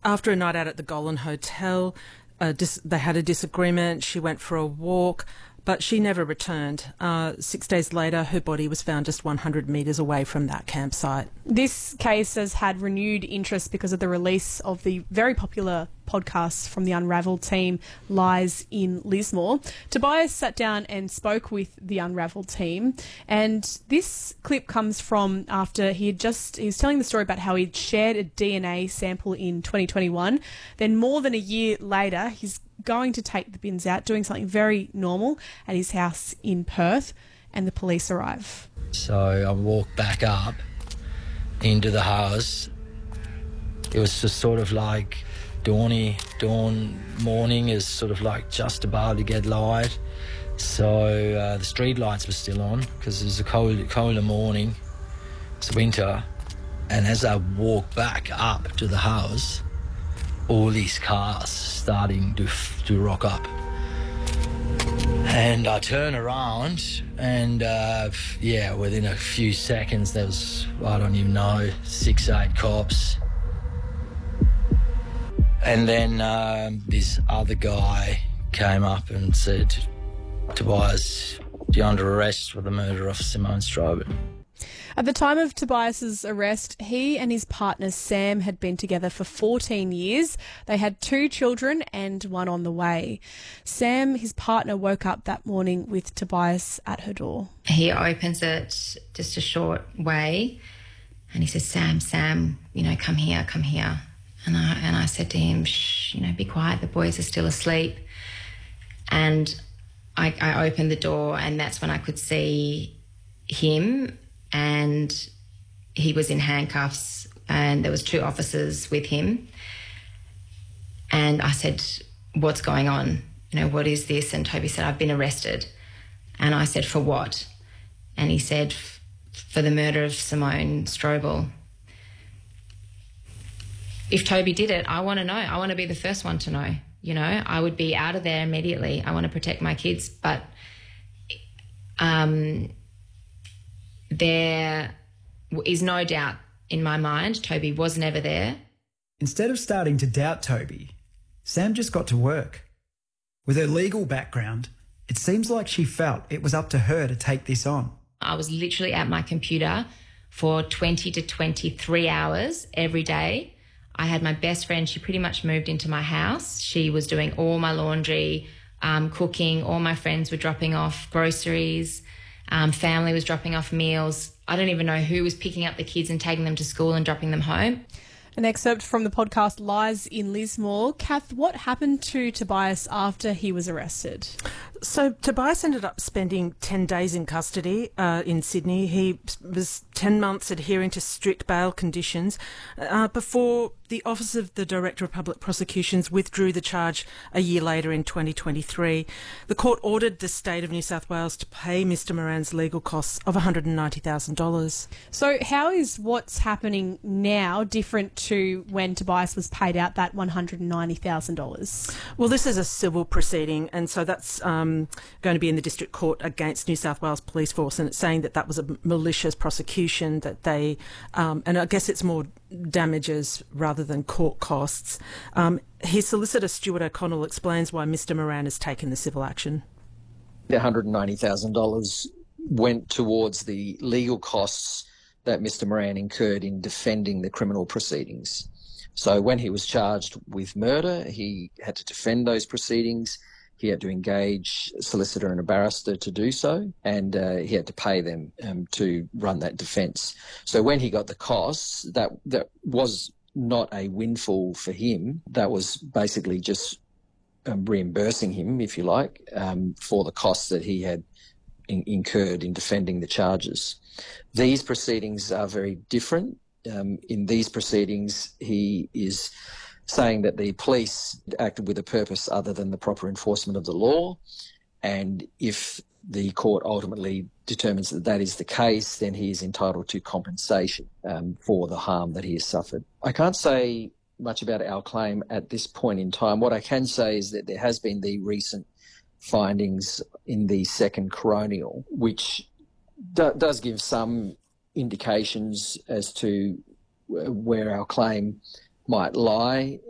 After a night out at the Golan Hotel, they had a disagreement. She went for a walk, but she never returned. 6 days later, her body was found just 100 metres away from that campsite. This case has had renewed interest because of the release of the very popular podcast from the Unravel team, Lies in Lismore. Tobias sat down and spoke with the Unravel team, and this clip comes from after he was telling the story about how he'd shared a DNA sample in 2021. Then more than a year later, he's going to take the bins out, doing something very normal at his house in Perth, and the police arrive. So I walked back up into the house. It was just sort of like dawn morning is sort of like just about to get light. So the street lights were still on because it was a colder morning. It's winter. And as I walked back up to the house, all these cars starting to rock up. And I turn around and, within a few seconds there was, I don't even know, 6-8 cops. And then this other guy came up and said, Tobias, you're under arrest for the murder of Simone Strobel. At the time of Tobias's arrest, he and his partner Sam had been together for 14 years. They had 2 children and one on the way. Sam, his partner, woke up that morning with Tobias at her door. He opens it just a short way and he says, Sam, come here. And I said to him, shh, be quiet, the boys are still asleep. And I opened the door and that's when I could see him, and he was in handcuffs and there was 2 officers with him. And I said, what's going on? What is this? And Toby said, I've been arrested. And I said, for what? And he said, for the murder of Simone Strobel. If Toby did it, I want to know. I want to be the first one to know. I would be out of there immediately. I want to protect my kids. But there is no doubt in my mind Toby was never there. Instead of starting to doubt Toby, Sam just got to work. With her legal background, it seems like she felt it was up to her to take this on. I was literally at my computer for 20 to 23 hours every day. I had my best friend, she pretty much moved into my house. She was doing all my laundry, cooking, all my friends were dropping off groceries, family was dropping off meals. I don't even know who was picking up the kids and taking them to school and dropping them home. An excerpt from the podcast Lies in Lismore. Kath, what happened to Tobias after he was arrested? So Tobias ended up spending 10 days in custody in Sydney. He was 10 months adhering to strict bail conditions before the Office of the Director of Public Prosecutions withdrew the charge a year later in 2023. The court ordered the State of New South Wales to pay Mr Moran's legal costs of $190,000. So how is what's happening now different to when Tobias was paid out that $190,000? Well, this is a civil proceeding, and so that's going to be in the District Court against New South Wales Police Force, and it's saying that that was a malicious prosecution, that they, and I guess it's more damages rather than court costs. His solicitor, Stuart O'Connell, explains why Mr Moran has taken the civil action. The $190,000 went towards the legal costs that Mr Moran incurred in defending the criminal proceedings. So when he was charged with murder, he had to defend those proceedings. He had to engage a solicitor and a barrister to do so, and he had to pay them to run that defence. So when he got the costs, that was not a windfall for him. That was basically just reimbursing him, if you like, for the costs that he had incurred in defending the charges. These proceedings are very different. In these proceedings, he is saying that the police acted with a purpose other than the proper enforcement of the law, and if the court ultimately determines that that is the case, then he is entitled to compensation for the harm that he has suffered. I can't say much about our claim at this point in time. What I can say is that there has been the recent findings in the second coronial, which does give some indications as to where our claim might lie.